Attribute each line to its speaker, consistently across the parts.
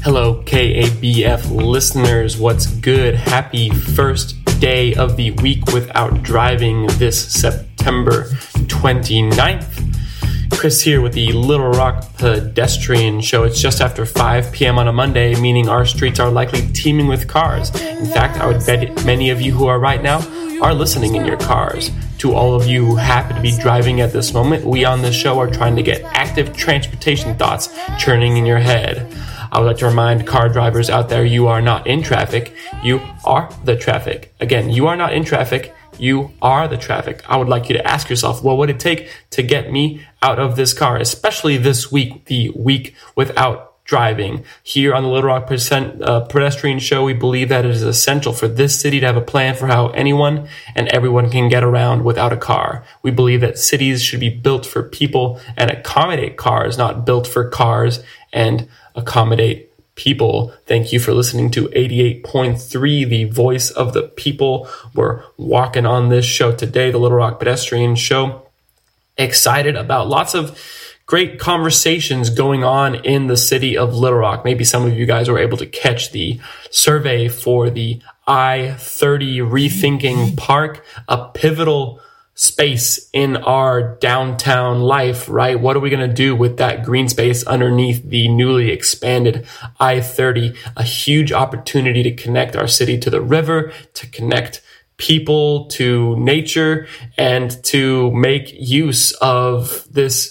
Speaker 1: Hello, KABF listeners. What's good? Happy first day of the week without driving this September 29th. Chris here with the Little Rock Pedestrian Show. It's just after 5 p.m. on a Monday, meaning our streets are likely teeming with cars. In fact, I would bet many of you who are right now are listening in your cars. To all of you who happen to be driving at this moment, we on this show are trying to get active transportation thoughts churning in your head. I would like to remind car drivers out there, you are not in traffic, you are the traffic. Again, you are not in traffic, you are the traffic. I would like you to ask yourself, what would it take to get me out of this car, especially this week, the week without driving. Here on the Little Rock Pedestrian Show, we believe that it is essential for this city to have a plan for how anyone and everyone can get around without a car. We believe that cities should be built for people and accommodate cars, not built for cars and accommodate people. Thank you for listening to 88.3, the voice of the people. We're walking on this show today, the Little Rock Pedestrian Show. Excited about lots of great conversations going on in the city of Little Rock. Maybe some of you guys were able to catch the survey for the I-30 Rethinking Park, a pivotal space in our downtown life, right? What are we going to do with that green space underneath the newly expanded I-30? A huge opportunity to connect our city to the river, to connect people to nature, and to make use of this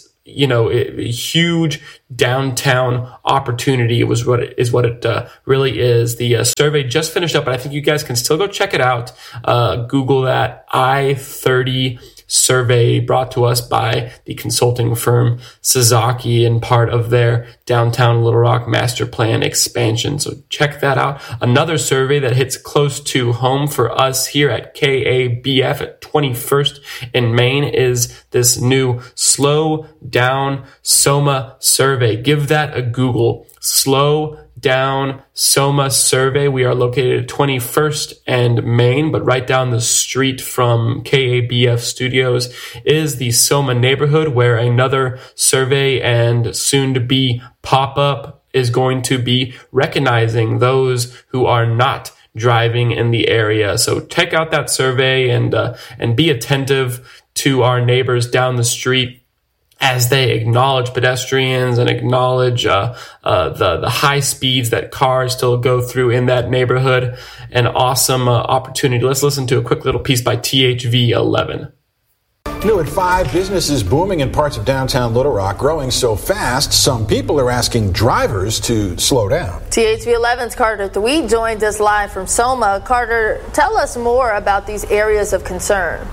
Speaker 1: huge downtown opportunity. It was what it really is. The survey just finished up, but I think you guys can still go check it out. Google that I-30 survey, brought to us by the consulting firm Sasaki and part of their downtown Little Rock master plan expansion. So check that out. Another survey that hits close to home for us here at KABF at 21st in Maine is this new Slow Down SOMA survey. Give that a Google. Slow Down SOMA survey. We are located at 21st and Main, but right down the street from KABF Studios is the SOMA neighborhood, where another survey and soon to be pop-up is going to be recognizing those who are not driving in the area. So check out that survey and be attentive to our neighbors down the street as they acknowledge pedestrians and acknowledge the high speeds that cars still go through in that neighborhood. An awesome opportunity. Let's listen to a quick little piece by THV11.
Speaker 2: New at 5, business is booming in parts of downtown Little Rock, growing so fast, some people are asking drivers to slow down.
Speaker 3: THV11's Carter Thweet joined us live from SOMA. Carter, tell us more about these areas of concern.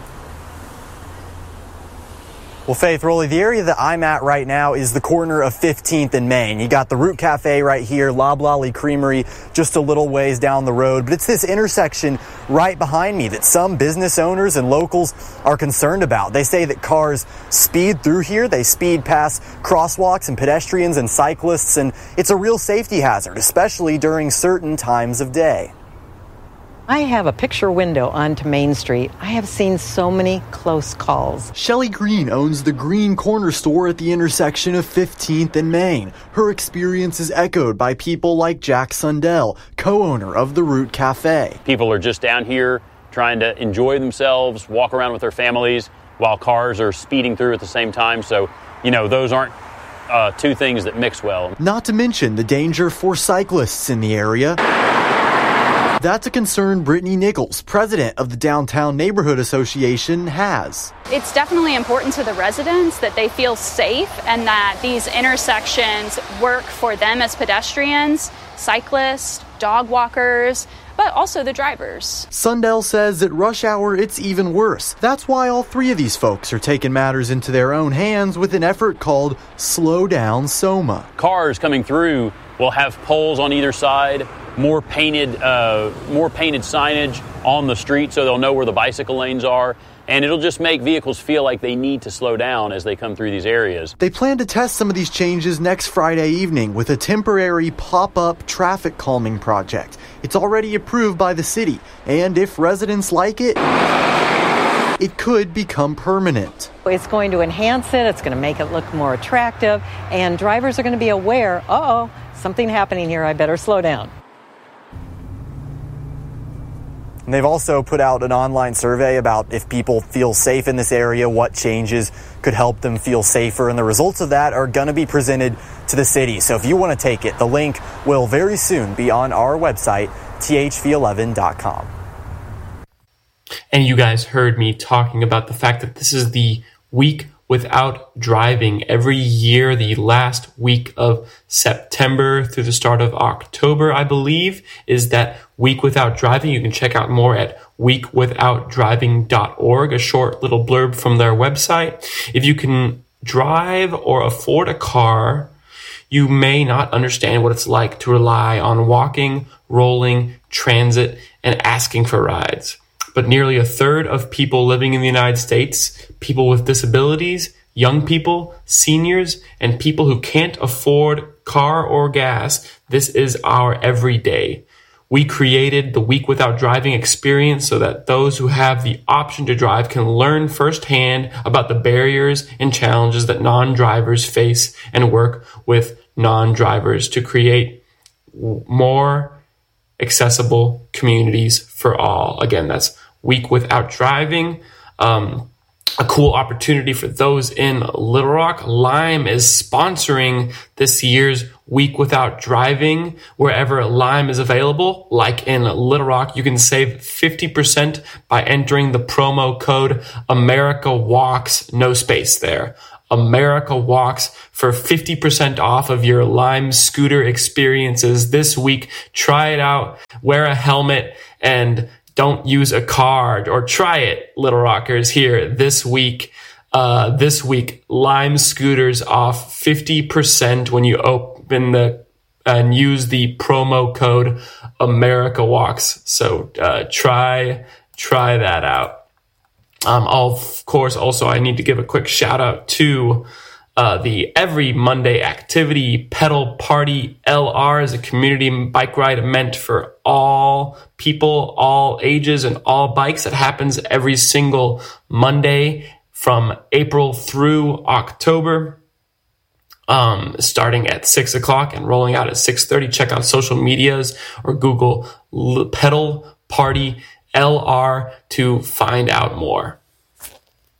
Speaker 4: Well, Faith, Rolly, the area that I'm at right now is the corner of 15th and Main. You got the Root Cafe right here, Loblolly Creamery just a little ways down the road. But it's this intersection right behind me that some business owners and locals are concerned about. They say that cars speed through here. They speed past crosswalks and pedestrians and cyclists, and it's a real safety hazard, especially during certain times of day.
Speaker 5: I have a picture window onto Main Street. I have seen so many close calls.
Speaker 4: Shelly Green owns the Green Corner store at the intersection of 15th and Main. Her experience is echoed by people like Jack Sundell, co-owner of the Root Cafe.
Speaker 6: People are just down here trying to enjoy themselves, walk around with their families while cars are speeding through at the same time. So, those aren't two things that mix well.
Speaker 4: Not to mention the danger for cyclists in the area. That's a concern Brittany Nichols, president of the Downtown Neighborhood Association, has.
Speaker 7: It's definitely important to the residents that they feel safe and that these intersections work for them as pedestrians, cyclists, dog walkers, but also the drivers.
Speaker 4: Sundell says at rush hour it's even worse. That's why all three of these folks are taking matters into their own hands with an effort called Slow Down SOMA.
Speaker 6: Cars coming through will have poles on either side, more painted signage on the street so they'll know where the bicycle lanes are. And it'll just make vehicles feel like they need to slow down as they come through these areas.
Speaker 4: They plan to test some of these changes next Friday evening with a temporary pop-up traffic calming project. It's already approved by the city, and if residents like it, it could become permanent.
Speaker 5: It's going to enhance it, it's going to make it look more attractive, and drivers are going to be aware, something happening here. I better slow down.
Speaker 4: And they've also put out an online survey about if people feel safe in this area, what changes could help them feel safer. And the results of that are going to be presented to the city. So if you want to take it, the link will very soon be on our website, thv11.com.
Speaker 1: And you guys heard me talking about the fact that this is the week without driving. Every year, the last week of September through the start of October, I believe, is that week without driving. You can check out more at weekwithoutdriving.org, a short little blurb from their website. If you can drive or afford a car, you may not understand what it's like to rely on walking, rolling, transit, and asking for rides. But nearly a third of people living in the United States, people with disabilities, young people, seniors, and people who can't afford car or gas, this is our everyday. We created the Week Without Driving experience so that those who have the option to drive can learn firsthand about the barriers and challenges that non-drivers face and work with non-drivers to create more accessible communities for all. Again, that's Week Without Driving. A cool opportunity for those in Little Rock. Lime is sponsoring this year's Week Without Driving. Wherever Lime is available, like in Little Rock, you can save 50% by entering the promo code AmericaWalks, no space there. America Walks for 50% off of your Lime scooter experiences this week. Try it out, wear a helmet, and don't use a card, or try it, Little Rockers, here this week. Lime scooters off 50% when you open and use the promo code America Walks. So try that out. Of course, also I need to give a quick shout out to the Every Monday Activity Pedal Party LR is a community bike ride meant for all people, all ages, and all bikes. That happens every single Monday from April through October, starting at 6 o'clock and rolling out at 6:30. Check out social medias or Google Pedal Party LR to find out more.